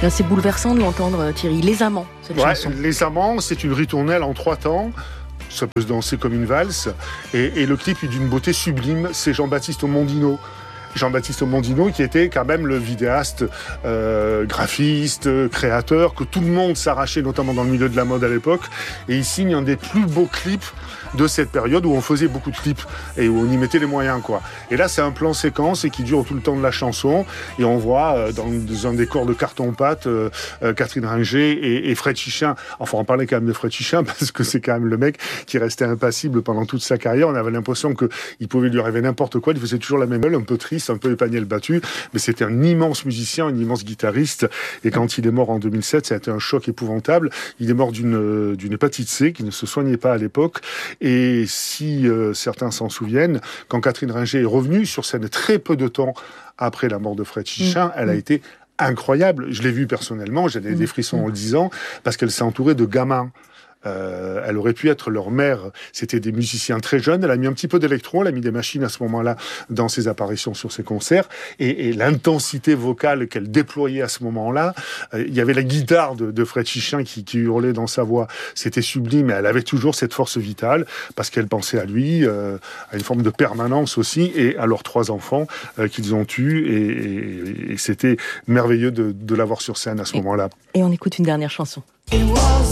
Là, c'est bouleversant de l'entendre, Thierry. Les Amants, cette chanson. Les Amants, c'est une ritournelle en 3 temps. Ça peut se danser comme une valse. Et le clip est d'une beauté sublime. C'est Jean-Baptiste Mondino. Jean-Baptiste Mondino, qui était quand même le vidéaste, graphiste, créateur, que tout le monde s'arrachait, notamment dans le milieu de la mode à l'époque. Et il signe un des plus beaux clips de cette période où on faisait beaucoup de clips et où on y mettait les moyens, quoi. Et là, c'est un plan séquence et qui dure tout le temps de la chanson. Et on voit dans un décor de carton-pâte Catherine Ringer et Fred Chichin. Enfin, on parlait quand même de Fred Chichin parce que c'est quand même le mec qui restait impassible pendant toute sa carrière. On avait l'impression qu'il pouvait lui arriver n'importe quoi. Il faisait toujours la même gueule, un peu triste, un peu épagnel battu. Mais c'était un immense musicien, un immense guitariste. Et quand il est mort en 2007, ça a été un choc épouvantable. Il est mort d'une hépatite C qui ne se soignait pas à l'époque. Et si certains s'en souviennent, quand Catherine Ringer est revenue sur scène très peu de temps après la mort de Fred Chichin, elle a été incroyable. Je l'ai vue personnellement, j'avais des frissons en le disant, parce qu'elle s'est entourée de gamins. Elle aurait pu être leur mère. C'était des musiciens très jeunes. Elle a mis un petit peu d'électro, elle a mis des machines à ce moment-là dans ses apparitions sur ses concerts. Et l'intensité vocale qu'elle déployait à ce moment-là, il y avait la guitare de Fred Chichin qui hurlait dans sa voix. C'était sublime. Et elle avait toujours cette force vitale parce qu'elle pensait à lui, à une forme de permanence aussi, et à leurs 3 enfants qu'ils ont eus. Et c'était merveilleux de la voir sur scène à ce moment-là. Et on écoute une dernière chanson.